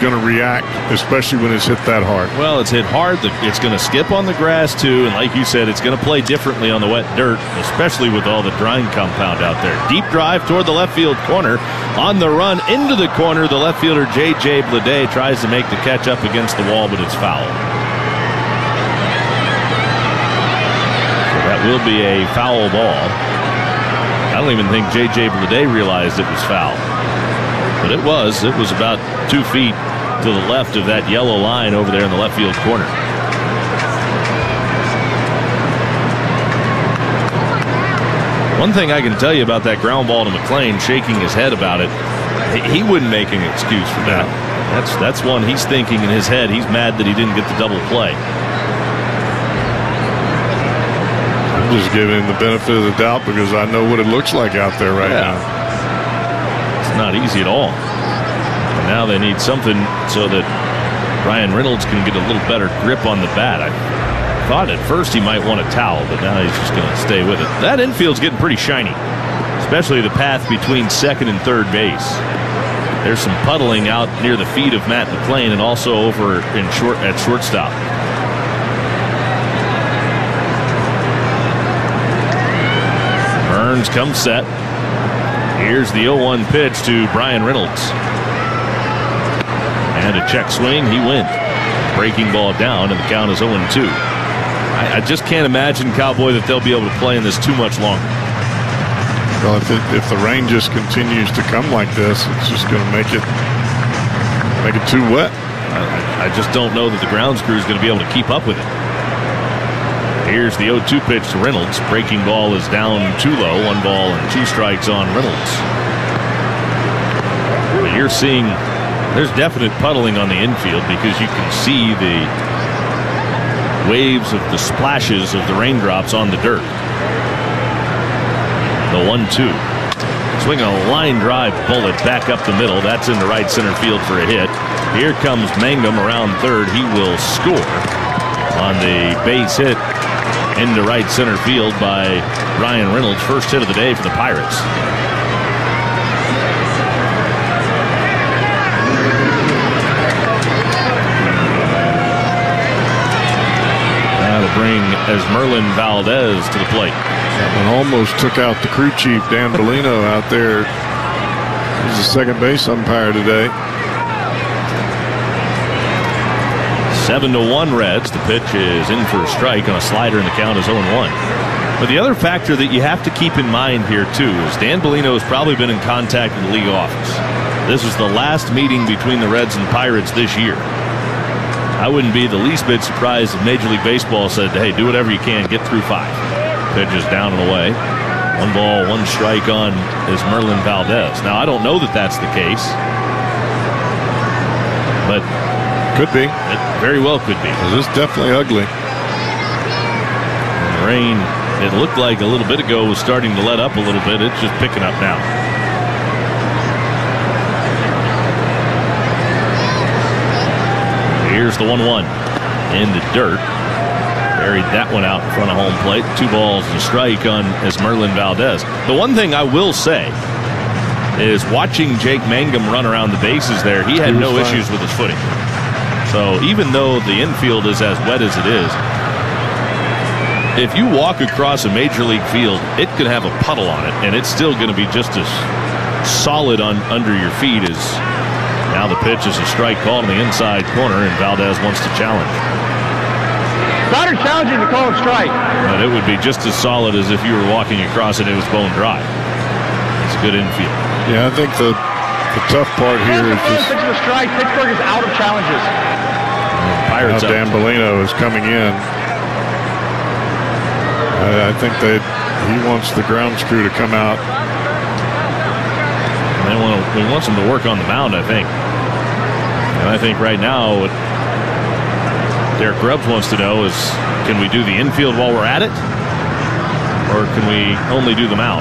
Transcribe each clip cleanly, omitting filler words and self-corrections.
going to react, especially when it's hit that hard. Well, it's hit hard. It's going to skip on the grass, too. And like you said, it's going to play differently on the wet dirt, especially with all the drying compound out there. Deep drive toward the left field corner. On the run into the corner, the left fielder, J.J. Bleday, tries to make the catch up against the wall, but it's foul. So that will be a foul ball. I don't even think J.J. Bleday realized it was foul. But it was about 2 feet to the left of that yellow line over there in the left field corner. One thing I can tell you about that ground ball to McLean, shaking his head about it, he wouldn't make an excuse for that. That's one he's thinking in his head. He's mad that he didn't get the double play. I'm just giving him the benefit of the doubt because I know what it looks like out there right now. It's not easy at all. And now they need something so that Bryan Reynolds can get a little better grip on the bat. I thought at first he might want a towel, but now he's just going to stay with it. That infield's getting pretty shiny, especially the path between second and third base. There's some puddling out near the feet of Matt McLean and also over at shortstop. Burns comes set. Here's the 0-1 pitch to Bryan Reynolds. And a check swing, he wins. Breaking ball down, and the count is 0-2. I just can't imagine, Cowboy, that they'll be able to play in this too much longer. Well, if the rain just continues to come like this, it's just going to make it too wet. I just don't know that the grounds crew is going to be able to keep up with it. Here's the 0-2 pitch to Reynolds. Breaking ball is down too low. 1 ball and 2 strikes on Reynolds. But you're seeing there's definite puddling on the infield because you can see the waves of the splashes of the raindrops on the dirt. The 1-2. Swinging a line drive bullet back up the middle. That's in the right center field for a hit. Here comes Mangum around third. He will score on the base hit into right center field by Bryan Reynolds. First hit of the day for the Pirates. That'll bring Esmerlin Valdez to the plate. And almost took out the crew chief, Dan Bellino, out there. He's the second base umpire today. 7-1 Reds. The pitch is in for a strike on a slider, and the count is 0-1. But the other factor that you have to keep in mind here, too, is Dan Bellino has probably been in contact with the league office. This is the last meeting between the Reds and Pirates this year. I wouldn't be the least bit surprised if Major League Baseball said, hey, do whatever you can, get through 5. Pitch is down and away. 1 ball, 1 strike on Esmerlin Valdez. Now, I don't know that that's the case, but could be. It very well could be. This is definitely ugly. And the rain, it looked like a little bit ago, was starting to let up a little bit. It's just picking up now. Here's the 1-1 in the dirt. Buried that one out in front of home plate. 2 balls and a strike on Esmerlin Valdez. The one thing I will say is watching Jake Mangum run around the bases there, he had no issues with his footing. So even though the infield is as wet as it is, if you walk across a major league field, it could have a puddle on it, and it's still going to be just as solid under your feet as now. The pitch is a strike called in the inside corner, and Valdez wants to challenge. Goddard challenging to call a strike. But it would be just as solid as if you were walking across it and it was bone dry. It's a good infield. Yeah, I think the tough part here is just pitch of a strike. Pittsburgh is out of challenges. Pirates now Dan Bellino is coming in. I think he wants the grounds crew to come out. He wants them to work on the mound, I think. And I think right now what Derek Grubbs wants to know is, can we do the infield while we're at it? Or can we only do the mound?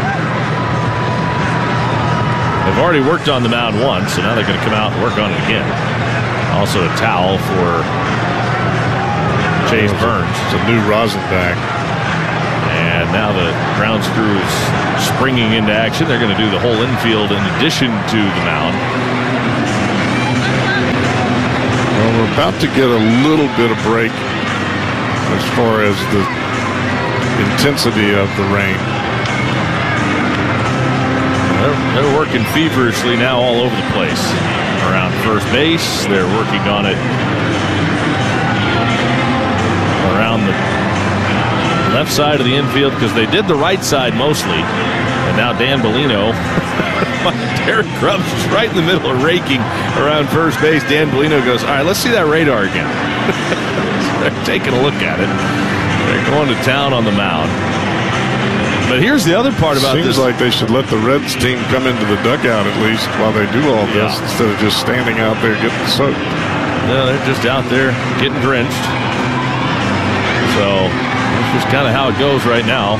They've already worked on the mound once, so now they're going to come out and work on it again. Also a towel for Chase Burns. It's a new rosin bag. And now the grounds crew is springing into action. They're going to do the whole infield in addition to the mound. about to get a little bit of break as far as the intensity of the rain. They're working feverishly now all over the place. Around first base, they're working on it around the left side of the infield because they did the right side mostly. And now Dan Bellino, Derek Grubbs is right in the middle of raking around first base. Dan Bellino goes, all right, let's see that radar again. So they're taking a look at it. They're going to town on the mound. But here's the other part about this. Seems like they should let the Reds team come into the dugout at least while they do all this instead of just standing out there getting soaked. No, they're just out there getting drenched. So that's just kind of how it goes right now.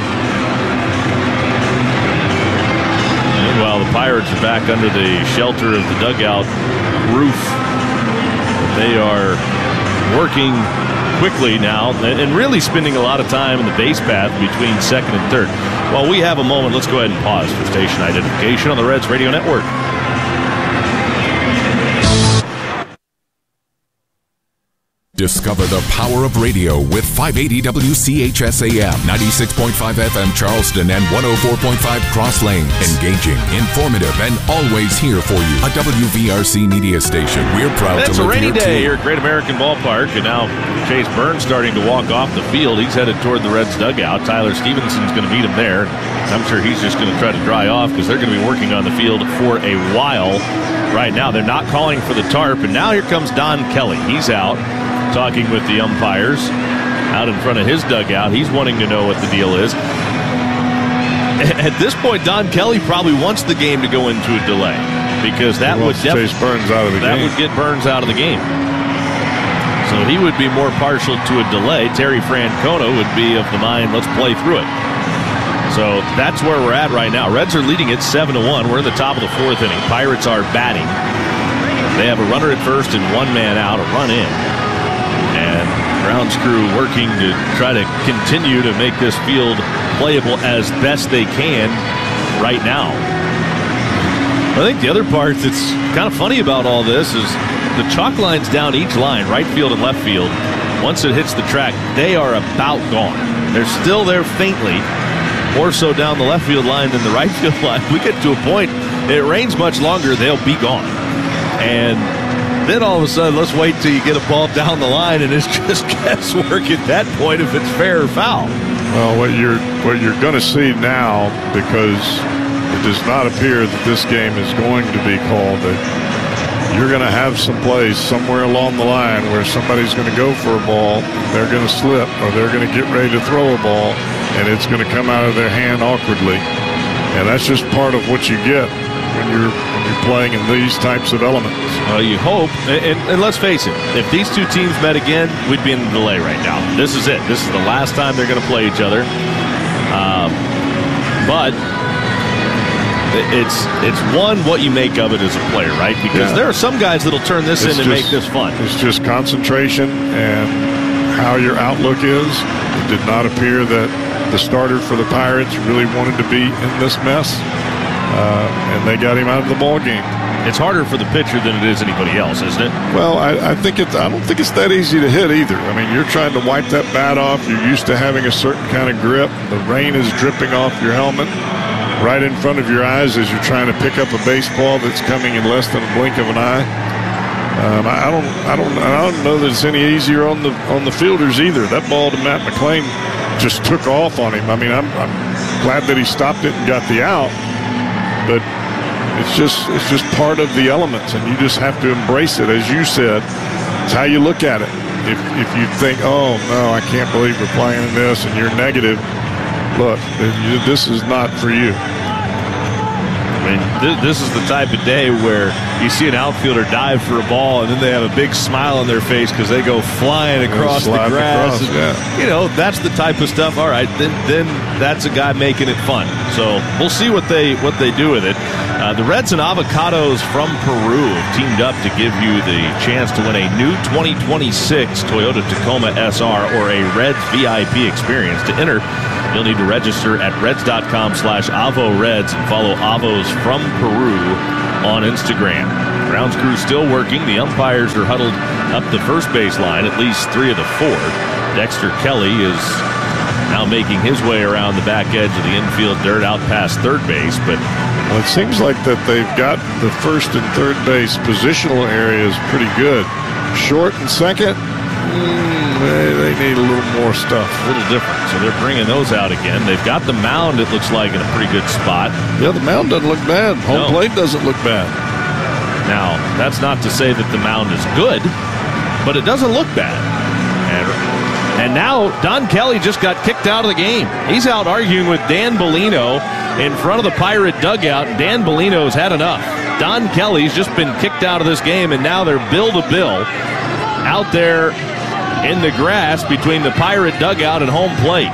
Meanwhile, the Pirates are back under the shelter of the dugout roof. They are working quickly now and really spending a lot of time in the base path between second and third. While we have a moment, let's go ahead and pause for station identification on the Reds Radio Network. Discover the power of radio with 580 WCHS-AM, 96.5 FM Charleston, and 104.5 Cross Lanes. Engaging, informative, and always here for you. A WVRC media station. We're proud to live here. It's a rainy day too. here at Great American Ballpark, and now Chase Burns starting to walk off the field. He's headed toward the Reds dugout. Tyler Stevenson's going to meet him there. I'm sure he's just going to try to dry off because they're going to be working on the field for a while. Right now, they're not calling for the tarp, and now here comes Don Kelly. He's out talking with the umpires out in front of his dugout. He's wanting to know what the deal is. At this point, Don Kelly probably wants the game to go into a delay because that would chase Burns out of the game. That would get Burns out of the game. So he would be more partial to a delay. Terry Francona would be of the mind, let's play through it. So that's where we're at right now. Reds are leading it 7-1. We're in the top of the fourth inning. Pirates are batting. They have a runner at first and one man out, a run in. And Brown's crew working to try to continue to make this field playable as best they can right now. I think the other part that's kind of funny about all this is the chalk lines down each line, right field and left field. Once it hits the track, they are about gone. They're still there faintly, more so down the left field line than the right field line. We get to a point, it rains much longer, they'll be gone. And then all of a sudden, let's wait till you get a ball down the line, and it's just guesswork at that point if it's fair or foul. Well, what you're going to see now, because it does not appear that this game is going to be called, that you're going to have some plays somewhere along the line where somebody's going to go for a ball, they're going to slip, or they're going to get ready to throw a ball, and it's going to come out of their hand awkwardly. And that's just part of what you get when you're playing in these types of elements. Well, you hope, and let's face it, if these two teams met again, we'd be in a delay right now. This is it. This is the last time they're going to play each other. But it's one, what you make of it as a player, right? Because there are some guys that'll turn this in and make this fun. It's just concentration and how your outlook is. It did not appear that the starter for the Pirates really wanted to be in this mess. And they got him out of the ball game. It's harder for the pitcher than it is anybody else, isn't it? Well, I don't think it's that easy to hit either. I mean, you're trying to wipe that bat off. You're used to having a certain kind of grip. The rain is dripping off your helmet right in front of your eyes as you're trying to pick up a baseball that's coming in less than a blink of an eye. I don't know that it's any easier on the fielders either. That ball to Matt McLain just took off on him. I mean, I'm glad that he stopped it and got the out. But it's just part of the elements, and you just have to embrace it, as you said. It's how you look at it. If you think, oh no, I can't believe we're playing in this, and you're negative, look, this is not for you. I mean, this is the type of day where you see an outfielder dive for a ball, and then they have a big smile on their face because they go flying across the grass. You know, that's the type of stuff. All right, then that's a guy making it fun. So we'll see what they do with it. The Reds and Avocados from Peru have teamed up to give you the chance to win a new 2026 Toyota Tacoma SR or a Reds VIP experience. To enter, you'll need to register at reds.com/AvoReds and follow Avos from Peru on Instagram. Grounds crew still working. The umpires are huddled up the first base line, at least 3 of the 4. Dexter Kelly is now making his way around the back edge of the infield dirt out past third base. But well, it seems like that they've got the first and third base positional areas pretty good. Short and second, they need a little more stuff. A little different. So they're bringing those out again. They've got the mound, it looks like, in a pretty good spot. Yeah, the mound doesn't look bad. Home plate doesn't look bad. Now, that's not to say that the mound is good, but it doesn't look bad. And now Don Kelly just got kicked out of the game. He's out arguing with Dan Bellino in front of the Pirate dugout. Dan Bellino's had enough. Don Kelly's just been kicked out of this game, and now they're bill to bill out there in the grass between the Pirate dugout and home plate.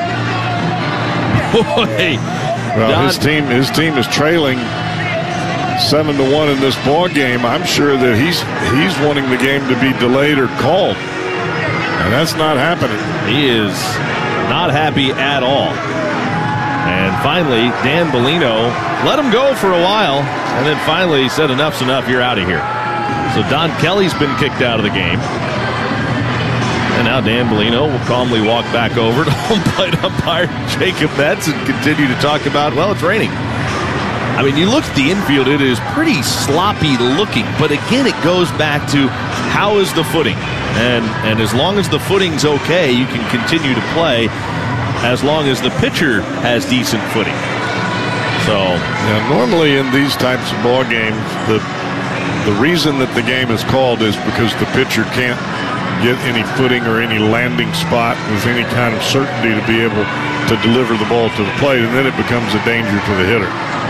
Boy, well, his team is trailing 7-1 in this ball game. I'm sure that he's wanting the game to be delayed or called, and that's not happening. He is not happy at all. And finally, Dan Bellino let him go for a while, and then finally said, enough's enough, you're out of here. So Don Kelly's been kicked out of the game. And now Dan Bellino will calmly walk back over to home plate umpire Jacob Metz and continue to talk about, well, it's raining. I mean, you look at the infield, it is pretty sloppy looking. But again, it goes back to how is the footing? And as long as the footing's okay, you can continue to play as long as the pitcher has decent footing. So yeah, normally in these types of ball games, the reason that the game is called is because the pitcher can't get any footing or any landing spot with any kind of certainty to be able to deliver the ball to the plate, and then it becomes a danger to the hitter.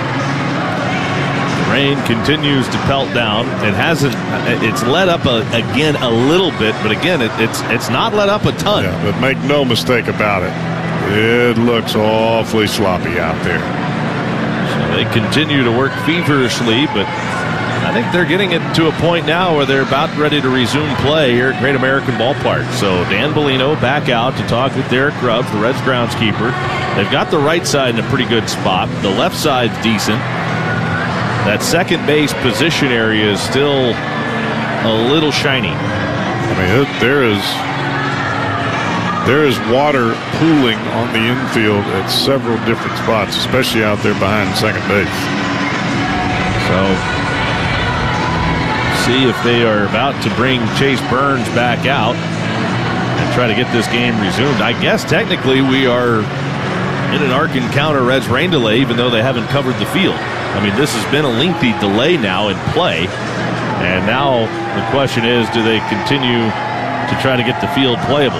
The rain continues to pelt down. It's let up again a little bit, but again, it's not let up a ton. Yeah, but make no mistake about it, it looks awfully sloppy out there. So they continue to work feverishly, but I think they're getting it to a point now where they're about ready to resume play here at Great American Ballpark. So Dan Bellino back out to talk with Derek Grubbs, the Reds groundskeeper. They've got the right side in a pretty good spot. The left side's decent. That second base position area is still a little shiny. I mean, there is water pooling on the infield at several different spots, especially out there behind second base. So see if they are about to bring Chase Burns back out and try to get this game resumed. I guess technically we are in an arc encounter Reds rain delay, even though they haven't covered the field. I mean, this has been a lengthy delay now in play, and now the question is, do they continue to try to get the field playable?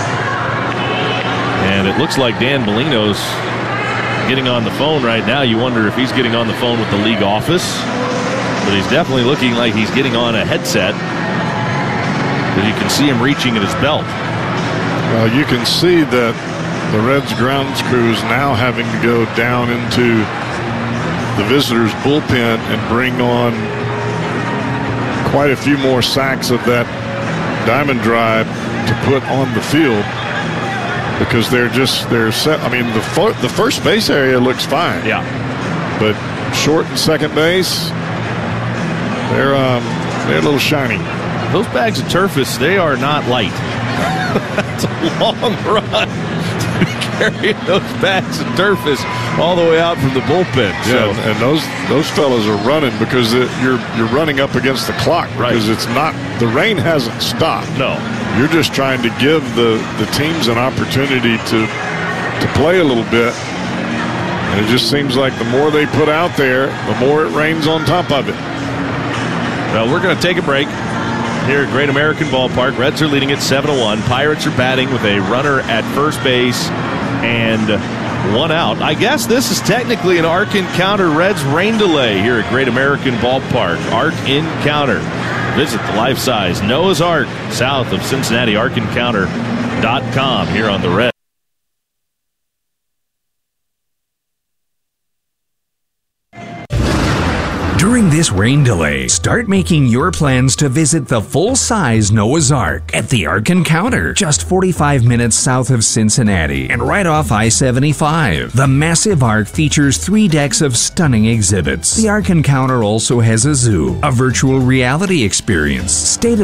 And it looks like Dan Bellino's getting on the phone right now. You wonder if he's getting on the phone with the league office. But he's definitely looking like he's getting on a headset, because you can see him reaching at his belt. Well, you can see that the Reds grounds crew is now having to go down into the visitors' bullpen and bring on quite a few more sacks of that diamond drive to put on the field, because they're set. I mean, the first base area looks fine. Yeah. But short and second base, they're a little shiny. Those bags of turfus, they are not light. That's a long run to be carrying those bags of turfus all the way out from the bullpen. Yeah, so, and those fellas are running because you're running up against the clock, because it's not, the rain hasn't stopped. No. You're just trying to give the teams an opportunity to play a little bit. And it just seems like the more they put out there, the more it rains on top of it. Well, we're going to take a break here at Great American Ballpark. Reds are leading at 7-1. Pirates are batting with a runner at first base and one out. I guess this is technically an arc encounter Reds rain delay here at Great American Ballpark. Arc encounter. Visit the life-size Noah's Ark south of Cincinnati, arcencounter.com here on the Reds. During this rain delay, start making your plans to visit the full-size Noah's Ark at the Ark Encounter, just 45 minutes south of Cincinnati and right off I-75. The massive Ark features 3 decks of stunning exhibits. The Ark Encounter also has a zoo, a virtual reality experience, state-of